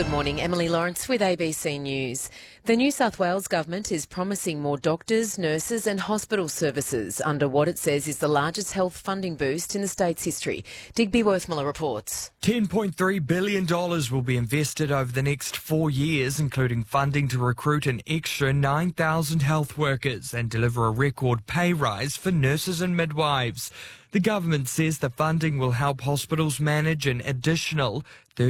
Good morning, Emily Lawrence with ABC News. The New South Wales government is promising more doctors, nurses and hospital services under what it says is the largest health funding boost in the state's history. Digby Worthmiller reports. $10.3 billion will be invested over the next 4 years, including funding to recruit an extra 9,000 health workers and deliver a record pay rise for nurses and midwives. The government says the funding will help hospitals manage an additional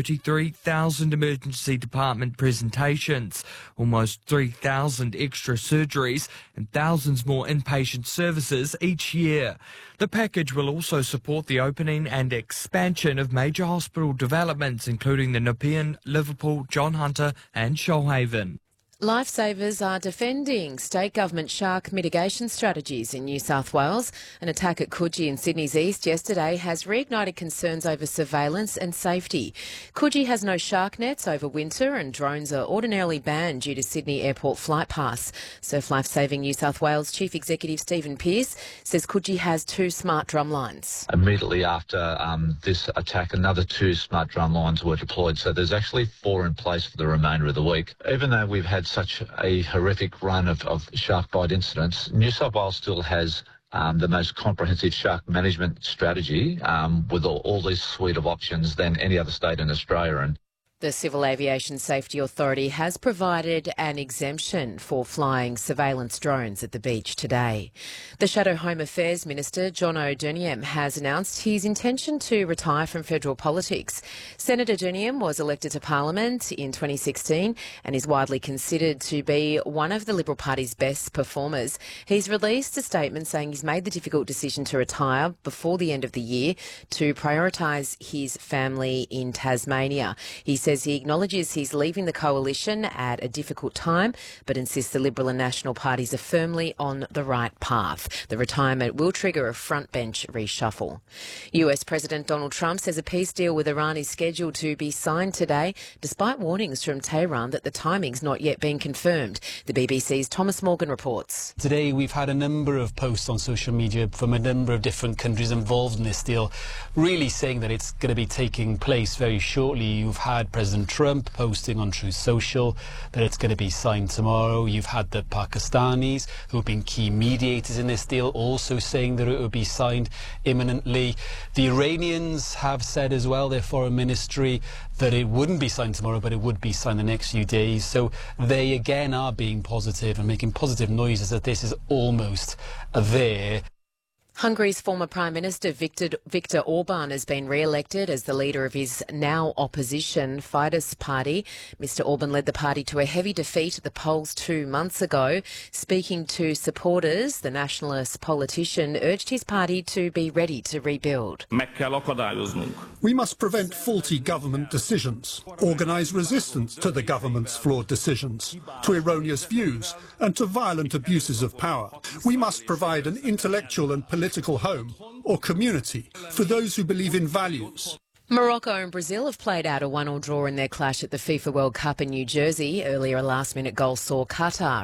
33,000 emergency department presentations, almost 3,000 extra surgeries and thousands more inpatient services each year. The package will also support the opening and expansion of major hospital developments, including the Nepean, Liverpool, John Hunter and Shoalhaven. Lifesavers are defending state government shark mitigation strategies in New South Wales. An attack at Coogee in Sydney's east yesterday has reignited concerns over surveillance and safety. Coogee has no shark nets over winter and drones are ordinarily banned due to Sydney Airport Flight Pass. Surf Lifesaving New South Wales Chief Executive Stephen Pearce says Coogee has 2 smart drum lines. Immediately after this attack, another 2 smart drum lines were deployed, so there's actually 4 in place for the remainder of the week. Even though we've had such a horrific run of shark bite incidents, New South Wales still has the most comprehensive shark management strategy with all this suite of options than any other state in Australia. And the Civil Aviation Safety Authority has provided an exemption for flying surveillance drones at the beach today. The Shadow Home Affairs Minister, John O'Donoghue, has announced his intention to retire from federal politics. Senator O'Donoghue was elected to Parliament in 2016 and is widely considered to be one of the Liberal Party's best performers. He's released a statement saying he's made the difficult decision to retire before the end of the year to prioritise his family in Tasmania. He says he acknowledges he's leaving the coalition at a difficult time, but insists the Liberal and National parties are firmly on the right path. The retirement will trigger a frontbench reshuffle. US President Donald Trump says a peace deal with Iran is scheduled to be signed today, despite warnings from Tehran that the timing's not yet been confirmed. The BBC's Thomas Morgan reports. Today we've had a number of posts on social media from a number of different countries involved in this deal, really saying that it's going to be taking place very shortly. You've had President Trump posting on Truth Social that it's going to be signed tomorrow. You've had the Pakistanis, who have been key mediators in this deal, also saying that it will be signed imminently. The Iranians have said as well, their foreign ministry, that it wouldn't be signed tomorrow, but it would be signed the next few days. So they again are being positive and making positive noises that this is almost there. Hungary's former Prime Minister Viktor Orban has been re-elected as the leader of his now opposition Fidesz party. Mr Orban led the party to a heavy defeat at the polls 2 months ago. Speaking to supporters, the nationalist politician urged his party to be ready to rebuild. We must prevent faulty government decisions, organise resistance to the government's flawed decisions, to erroneous views and to violent abuses of power. We must provide an intellectual and political home or community for those who believe in values. Morocco and Brazil have played out a 1-1 draw in their clash at the FIFA World Cup in New Jersey. Earlier, a last-minute goal saw Qatar